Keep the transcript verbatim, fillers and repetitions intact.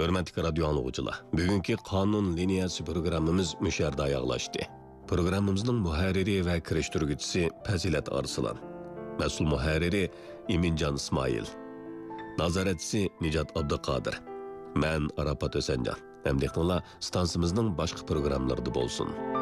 Hürmetli radyo anlıqçılar, bugünkü Qanun liniyasi programmamiz müşərdə ayaqlaşdı. Programmamızın muharriri və kiriştirgüçisi Fazilat Arslan, məsul muharriri Emincan İsmail, nazaretçisi Nicat Abduqadir, mən Arafat Ösencan. Hem dehnola stansımızın başka programlarda bolsun.